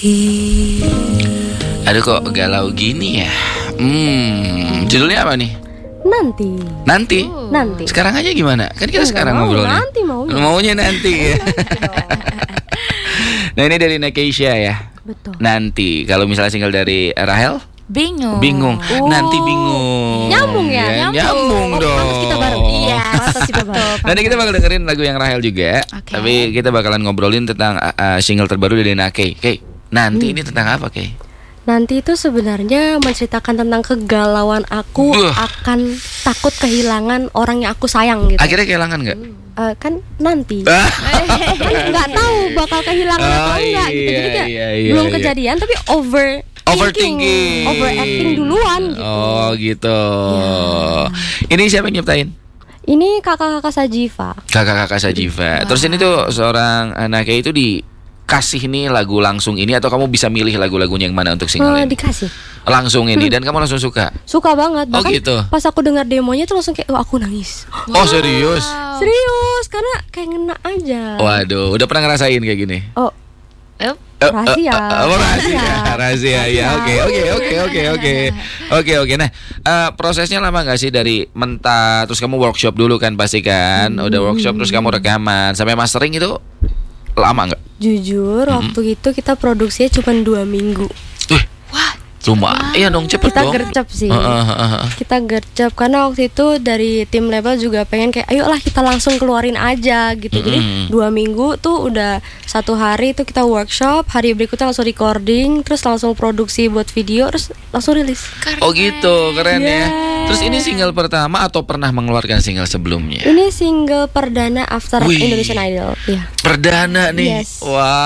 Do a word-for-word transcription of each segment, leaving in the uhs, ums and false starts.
Nanti. Aduh kok galau gini ya. Hmm, judulnya apa nih? Nanti. Nanti. Oh. Nanti. Sekarang aja gimana? Kan kita Enggak sekarang mau, ngobrolnya. nanti maunya. Maunya nanti ya. Nah ini dari Nakeisha ya. Betul. Nanti. Kalau misalnya single dari Rahel? Bingung. Bingung. Oh. Nanti bingung. Nyambung ya? Nyambung, nyambung Oh, dong. pantas kita bareng. Iya. Pantas kita bareng. Nanti kita bakal dengerin lagu yang Rahel juga. Oke. Tapi kita bakalan ngobrolin tentang uh, uh, single terbaru dari Nake. Kay, nanti Hmm. ini tentang apa, Kay? Nanti itu sebenarnya menceritakan tentang kegalauan aku Duh. akan takut kehilangan orang yang aku sayang gitu. Akhirnya kehilangan nggak? Eh, kan nanti. Ah. Kan nggak tahu bakal kehilangan atau Oh, enggak gitu. iya, Jadi kayak iya, iya, belum iya. kejadian tapi over Overthinking. overacting duluan gitu. Oh gitu. Ini siapa yang nyiptain? Ini kakak-kakak Sajiva. Kakak-kakak Sajiva. Terus ini tuh seorang anak itu dikasih nih lagu langsung ini atau kamu bisa milih lagu-lagunya yang mana untuk single Eh, ini? dikasih. Langsung ini dan kamu langsung suka. Suka banget. Oh, Bahkan gitu. pas aku dengar demonya tuh langsung kayak oh aku nangis. Oh serius? Serius karena kayak ngena aja. Waduh, udah pernah ngerasain kayak gini? Oh, Yup. Eh, rahasia. eh, eh, oh, rahasia, rahasia, ya. Oke, oke, oke, oke, oke, oke, oke. Nah, eh, prosesnya lama nggak sih dari mentah, terus kamu workshop dulu kan pasti kan? Udah workshop terus kamu rekaman sampai mastering itu lama nggak? Jujur waktu itu kita produksinya cuma dua minggu. Wih, lumayan iya dong, cepet Kita dong. gercep sih. Heeh, heeh, heeh. Kita gercep karena waktu itu dari tim label juga pengen kayak ayolah kita langsung keluarin aja gitu. Jadi Mm-mm. dua minggu tuh udah satu hari itu kita workshop, hari berikutnya langsung recording, terus langsung produksi buat video, terus langsung rilis. Oh gitu, keren ya. Yeah. Terus ini single pertama atau pernah mengeluarkan single sebelumnya? Ini single perdana after Wih. Indonesian Idol. Iya. Perdana nih. Yes.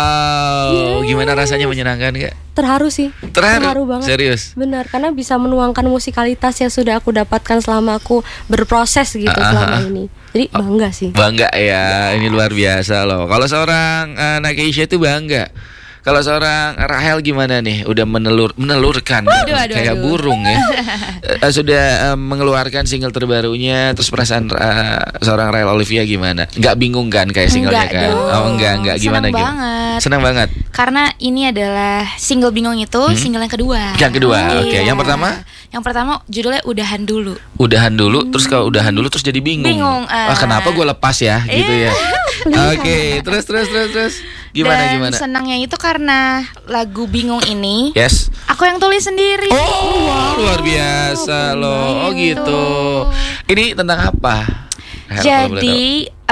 Wow, Yes. gimana rasanya, menyenangkan gak? Terharu sih. Terharu? banget. Serius? Benar, karena bisa menuangkan musikalitas yang sudah aku dapatkan selama aku berproses gitu Ah, selama ah. ini. Jadi bangga sih. Bangga ya, ini luar biasa loh. Kalau seorang uh, Nakeisha itu bangga. Kalau seorang Rahel gimana nih? Udah menelur menelurkan Waduh, waduh, kayak waduh. burung ya. Eh, sudah uh, mengeluarkan single terbarunya. Terus perasaan uh, seorang Rahel Olivia gimana? Nggak bingung kan kayak singlenya Enggak kan? dong. Oh enggak enggak gimana Senang gimana? banget. Senang banget. Karena ini adalah single bingung itu single yang kedua. Yang kedua, oke. Iya. Yang pertama? Yang pertama judulnya Udahan Dulu. Udahan dulu, terus kalau udahan dulu terus jadi bingung. Bingung, Wah, eh. kenapa gue lepas ya, gitu ya. Oke, terus terus terus terus gimana Dan gimana? senangnya itu karena lagu bingung ini Yes. aku yang tulis sendiri. Oh, luar biasa loh. Oh gitu. Ini tentang apa? Hel, kalau boleh Jadi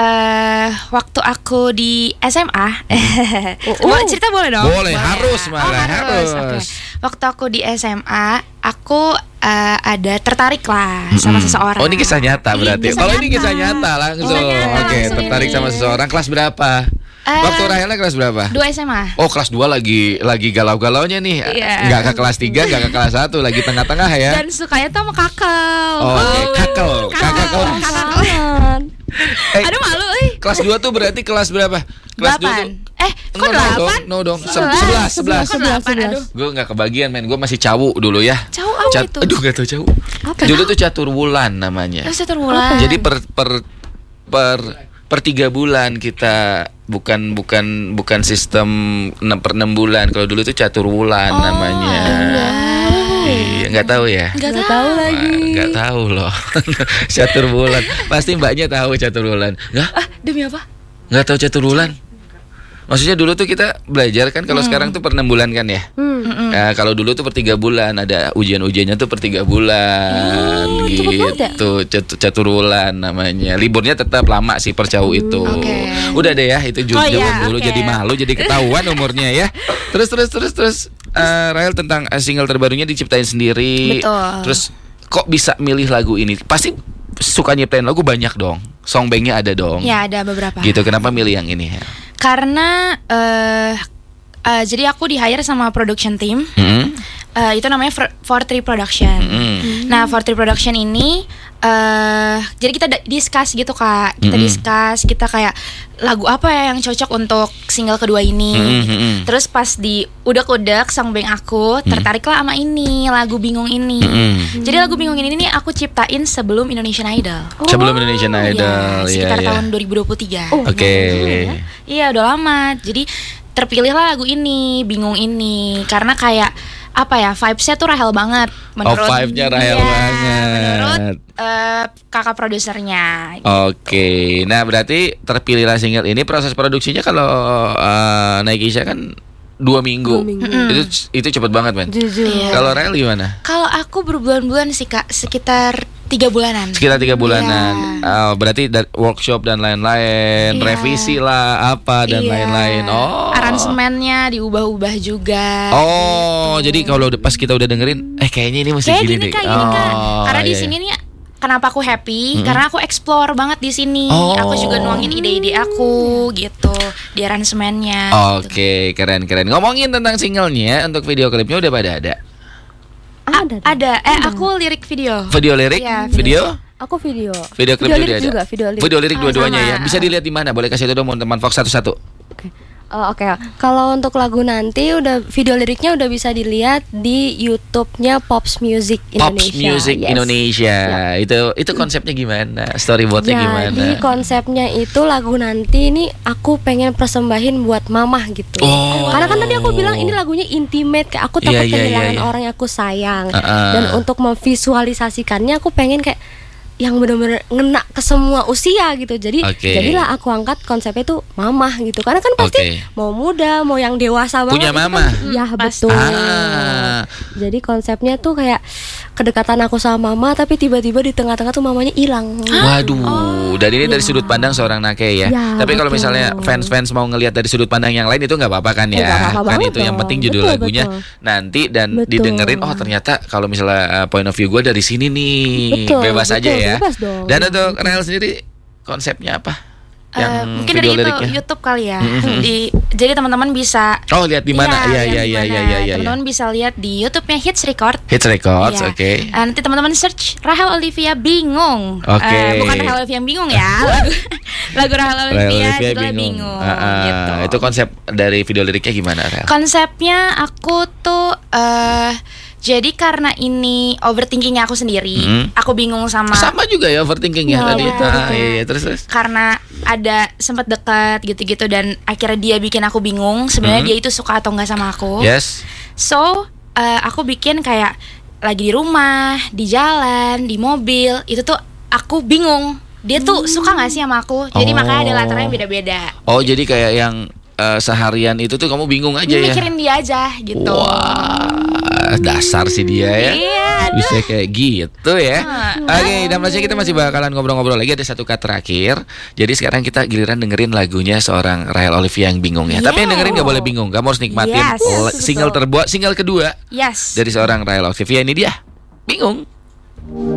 eh waktu aku di S M A, Boleh cerita boleh dong? Boleh, harus Oh, malah, harus. Oke. Waktu aku di S M A, aku eh, ada tertarik lah sama Mm-mm. seseorang. Oh, ini kisah nyata Iya, berarti. kisah Kalau ini nyata. kisah nyata langsung. Kisah nyata Oke, langsung tertarik ini. sama seseorang. Kelas berapa? Eh, Waktu Rahelnya kelas berapa? Dua S M A. Oh, kelas dua lagi lagi galau-galaunya nih. Iya. Enggak ke kelas tiga, enggak ke kelas satu, lagi tengah-tengah ya. Dan sukanya tuh sama kakel. Oh, oke, kakel, kakak kelas. Kangen. Eh, Aduh malu, eh. kelas dua tuh berarti kelas berapa? Kelas dua tuh. Delapan. Eh, kok No, no delapan? dong, no dong. Se- Sebelas. Sebelas, sebelas. Kok delapan? Aduh. Gue nggak kebagian, men. Gue masih cawu dulu ya. Cawu apa Cat- itu? Aduh, gak tau cawu. Apa? Dulu tuh catur wulan namanya. Terus satu bulan. Jadi per per per per tiga bulan kita bukan bukan bukan sistem enam per enam bulan. Kalau dulu tuh catur wulan Oh, namanya. Iya, nggak tahu ya. Nggak Nggak tahu. tahu lagi. Wah, nggak tahu loh. Catur wulan. Pasti mbaknya tahu catur wulan. Nggak? Ah, demi apa? Nggak tahu catur wulan? Maksudnya dulu tuh kita belajar kan, kalau sekarang tuh per enam bulan kan ya. Hmm. Mm-mm. Nah, kalau dulu tuh per tiga bulan, ada ujian-ujiannya tuh per tiga bulan Oh, cepet banget ya? gitu. Cat- catur wulan namanya. Liburnya tetap lama sih per cawu itu. Oke. Udah deh ya, itu Oh, jujur iya, dulu oke. jadi malu, jadi ketahuan umurnya ya. Terus terus terus terus eh, Rahel tentang eh, single terbarunya diciptain sendiri. Betul. Terus kok bisa milih lagu ini? Pasti suka nyiptain lagu banyak dong. Songbanknya ada dong. Ya, ada beberapa. Gitu. Kenapa milih yang ini? Hel? Karena eh eh, jadi aku di hire sama production team. Hmm? Eh, itu namanya four three Production. Hmm. Nah, four three Production ini eh jadi kita da- discuss gitu Kak. Kita Mm-mm. discuss, kita kayak lagu apa ya yang cocok untuk single kedua ini. Mm-mm. Terus pas di udak-udak Songbank aku tertariklah sama ini, lagu Bingung ini. Mm-mm. Jadi lagu Bingung ini nih aku ciptain sebelum Indonesian Idol. Sebelum Indonesian Idol, Iya, ya, sekitar ya. tahun dua ribu dua puluh tiga. Oh, Oke. Iya, udah lama. Jadi terpilihlah lagu ini, Bingung ini, karena kayak apa ya, vibes-nya tuh Rahel banget menurut. Oh, vibe-nya Rahel ya, banget. Menurut uh, kakak produsernya. Gitu. Oke, nah berarti terpilihlah single ini. Proses produksinya kalau uh, Naikisha kan dua minggu, Dua minggu. itu itu cepet banget men. Jujur. Iya. Kalau Rahel gimana? Kalau aku berbulan-bulan sih kak, sekitar tiga bulanan. Sekitar tiga bulanan. Iya. Oh, berarti dari workshop dan lain-lain, Iya. revisi lah apa dan Iya. lain-lain. Oh, aransemennya diubah-ubah juga. Oh, gitu. jadi kalau udah- pas kita udah dengerin, eh kayaknya ini mesti Kayak gini, gini deh. kak, gini kak. Oh, Karena di iya. sini nih, kenapa aku happy? Mm-mm. Karena aku explore banget di sini. Oh. Aku juga nuangin ide-ide aku gitu di aransemennya. Oke, keren-keren. Ngomongin tentang singlenya, untuk video klipnya udah pada ada. A- Ada. ada. Eh, aku lirik video. Video lirik, Iya, video, Aku video. video klip Video juga lirik ada. juga, video lirik. Video lirik Oh, dua-duanya sama. ya. Bisa dilihat di mana? Boleh kasih tahu dong teman Fox satu-satu. Oke. Eh, Oke, kalau untuk lagu nanti udah video liriknya udah bisa dilihat di YouTube-nya Pops Music Indonesia. Pops Music Yes. Indonesia. Itu itu konsepnya gimana? Storyboardnya gimana? Jadi konsepnya itu lagu nanti ini aku pengen persembahin buat mamah gitu. Oh. Karena kan tadi aku bilang ini lagunya intimate, kayak aku Iya, takut iya, kehilangan iya, iya. orang yang aku sayang. Uh-uh. Dan untuk memvisualisasikannya aku pengen kayak yang benar-benar ngena ke semua usia gitu. Jadi Oke. jadilah aku angkat konsepnya itu mamah gitu. Karena kan pasti Oke. mau muda, mau yang dewasa banget Punya itu kan- mamah? Iya, Pasti. betul. Ah. Jadi konsepnya tuh kayak kedekatan aku sama mama, tapi tiba-tiba di tengah-tengah tuh mamanya hilang. Waduh, dan ini dari sudut pandang seorang Nake ya. Ya, Tapi kalau betul. misalnya fans-fans mau ngelihat dari sudut pandang yang lain itu nggak apa-apa kan Eh, ya? nggak apa-apa Kan banget itu yang dong. penting judul Betul, lagunya betul. nanti dan Betul. didengerin. Oh ternyata kalau misalnya uh, point of view gue dari sini nih, Betul, bebas aja betul, ya. bebas dong. Dan untuk Rahel sendiri konsepnya apa? Eh, mungkin dari video itu liriknya? YouTube kali ya. Mhm. Di, jadi teman-teman bisa. Oh lihat di mana? Iya iya yang iya di iya mana. iya. iya. Teman-teman bisa lihat di YouTube-nya Hits Record. Hits Records, Iya. oke. Eh, nanti teman-teman search Rahel Olivia Bingung. Oke. Eh, bukan Rahel Olivia yang bingung ya. Lagu, lagu Rahel Rahel Olivia Olivia judulnya bingung. Ah, ah. Gitu. Itu konsep dari video liriknya gimana Rahel? Konsepnya aku tuh eh jadi karena ini overthinkingnya aku sendiri, Mhm. aku bingung sama Sama juga ya overthinking ya, Ya, tadi. betul, Ah, betul. iya, iya, terus terus. karena ada sempat dekat gitu-gitu dan akhirnya dia bikin aku bingung sebenarnya Mhm. dia itu suka atau enggak sama aku. Yes. So eh, aku bikin kayak lagi di rumah, di jalan, di mobil itu tuh aku bingung. Dia tuh suka nggak sih sama aku? Jadi Oh. makanya ada latarnya beda-beda. Oh jadi kayak yang eh, seharian itu tuh kamu bingung aja ya? Mikirin dia aja gitu. Wah, dasar sih dia ya. Iya, Bisa kayak gitu ya. Ah. Oke, dan masih kita masih bakalan ngobrol-ngobrol lagi, ada satu cut terakhir. Jadi sekarang kita giliran dengerin lagunya seorang Rahel Olivia yang bingung ya. Tapi yang dengerin gak boleh bingung. Kamu harus nikmatin Yes, le- betul. single terbuat, single kedua Yes. dari seorang Rahel Olivia. Ini dia, Bingung.